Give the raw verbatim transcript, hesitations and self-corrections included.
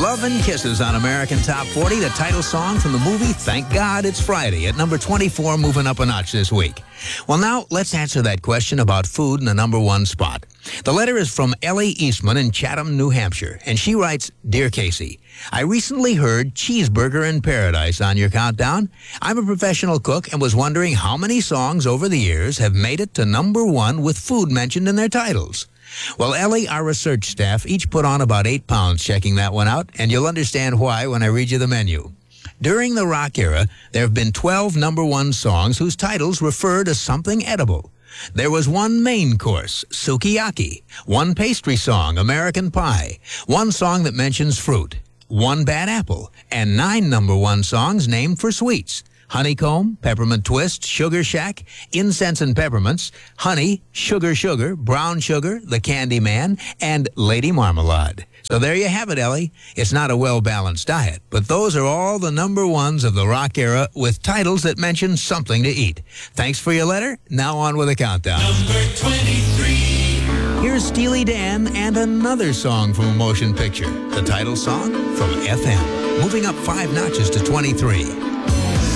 Love and Kisses on American Top forty, the title song from the movie Thank God It's Friday, at number twenty-four, moving up a notch this week. Well, now let's answer that question about food in the number one spot. The letter is from Ellie Eastman in Chatham, New Hampshire, and she writes, Dear Casey, I recently heard Cheeseburger in Paradise on your countdown. I'm a professional cook and was wondering how many songs over the years have made it to number one with food mentioned in their titles. Well, Ellie, our research staff each put on about eight pounds checking that one out, and you'll understand why when I read you the menu. During the rock era, there have been twelve number one songs whose titles refer to something edible. There was one main course, sukiyaki, one pastry song, American Pie, one song that mentions fruit, one bad apple, and nine number one songs named for sweets. Honeycomb, Peppermint Twist, Sugar Shack, Incense and Peppermints, Honey, Sugar Sugar, Brown Sugar, The Candy Man, and Lady Marmalade. So there you have it, Ellie. It's not a well-balanced diet, but those are all the number ones of the rock era with titles that mention something to eat. Thanks for your letter. Now on with the countdown. Number twenty-three. Here's Steely Dan and another song from a motion picture. The title song from F M. Moving up five notches to twenty-three.